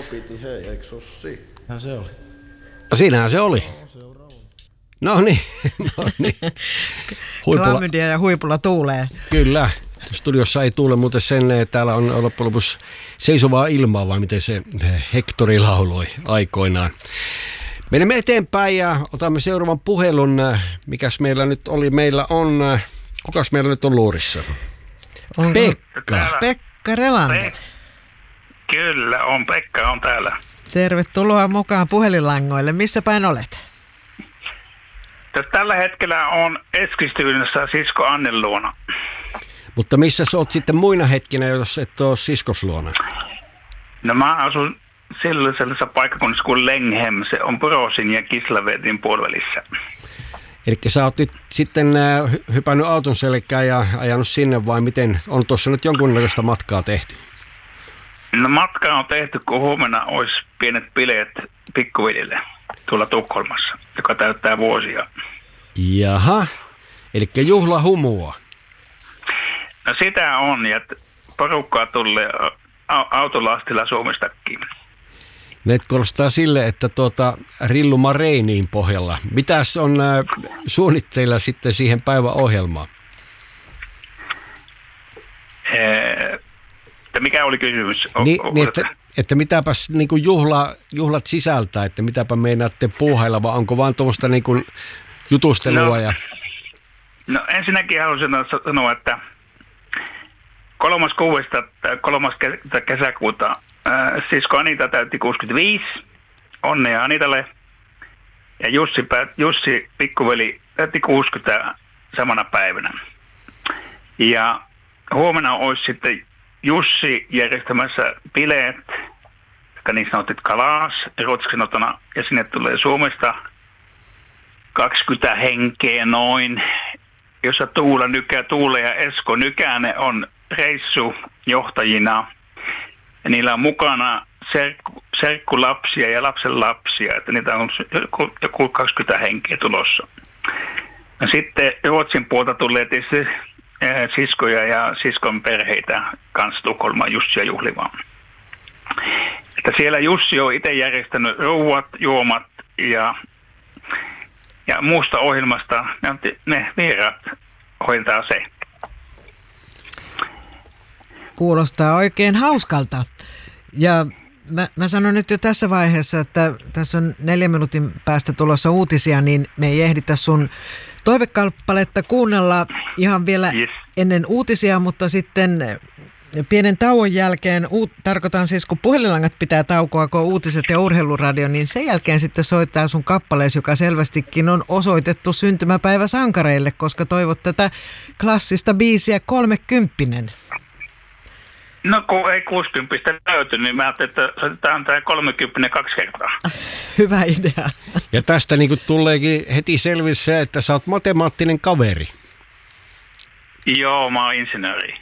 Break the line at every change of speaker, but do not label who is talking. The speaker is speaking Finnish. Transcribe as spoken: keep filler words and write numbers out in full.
piti, hei, eikö se ole siinä?
Ja se oli.
No siinähän se oli. No niin, no niin. Huipulla.
Klamydia ja huipulla tuulee.
Kyllä. Studiossa ei tuule muuten sen, että täällä on loppujen lopuksi seisovaa ilmaa, vai miten se Hektori lauloi aikoinaan. Menemme eteenpäin ja otamme seuraavan puhelun. Mikäs meillä nyt oli? Meillä on, kukas meillä nyt on luurissa?
Onko
Pekka.
Pekka Relander.
Pe- Kyllä, on Pekka on täällä.
Tervetuloa mukaan puhelinlangoille. Missä päin olet?
Tällä hetkellä on Eskilstyynessä sisko Annen luona.
Mutta missä sä oot sitten muina hetkinä, jos et ole siskos luona?
No mä asun sellaisessa paikkakunnassa kuin Lenghem. Se on Brosin ja Kislavedin puolivälissä.
Eli sä oot nyt sitten hypännyt auton selkään ja ajanut sinne, vai miten? On tuossa nyt jonkunnäköistä matkaa tehty?
No matka on tehty, kun huomenna olisi pienet bileet pikkuveljelle tuolla Tukholmassa, joka täyttää vuosia.
Jaha, eli juhlahumua.
No sitä on, ja porukkaa tulee autolastilla Suomestakin.
Ne kuulostaa sille, että tuota, rilluma Reiniin pohjalla. Mitäs on äh, suunnitteilla sitten siihen päiväohjelmaan?
Ee, mikä oli kysymys? O-
Ni,
o-
niin, että, että mitäpäs niin kuin juhla, juhlat sisältää, että mitäpä meinaatte puuhailla, vai onko vaan tuommoista niin kuin jutustelua?
No,
ja...
no ensinnäkin haluaisin sanoa, että kolmas kuudesta kolmas kesäkuuta ää, sisko Anita täytti kuusikymmentäviisi. Onnea Anitalle. Ja Jussi, Jussi pikkuveli täytti kuusikymmentä samana päivänä. Ja huomenna olisi sitten Jussi järjestämässä bileet, jotka niin sanotut kalas, ruotsiksi sanotuna, ja sinne tulee Suomesta kaksikymmentä henkeä noin, jossa Tuula Nykä, Tuula ja Esko Nykänen on reissujohtajina. Ja niillä on mukana serkku, serkkulapsia ja lapsenlapsia, että niitä on joku kaksikymmentä henkeä tulossa. Ja sitten Ruotsin puolta tulee tietysti siskoja ja siskon perheitä kanssa Tukholmaan Jussia juhlimaan. Että siellä Jussi on itse järjestänyt ruuat, juomat ja, ja muusta ohjelmasta ne, ne vieraat hoitaa se.
Kuulostaa oikein hauskalta. Ja mä, mä sanon nyt jo tässä vaiheessa, että tässä on neljän minuutin päästä tulossa uutisia, niin me ei ehditä sun toivekappaletta kuunnella ihan vielä
Yes.
ennen uutisia, mutta sitten pienen tauon jälkeen, uut, tarkoitan siis kun puhelinlangat pitää taukoa, kun uutiset ja urheiluradio, niin sen jälkeen sitten soittaa sun kappaleesi, joka selvästikin on osoitettu syntymäpäiväsankareille, koska toivot tätä klassista biisiä kolmekymppinen.
No kun ei kuusikymmentä löyty, niin mä ajattelin, että soitetaan tämä kolmekymmentä kaksi kertaa.
Hyvä idea.
Ja tästä niin kuin tuleekin heti selvisi se, että sä oot matemaattinen kaveri.
Joo, mä oon insinööri.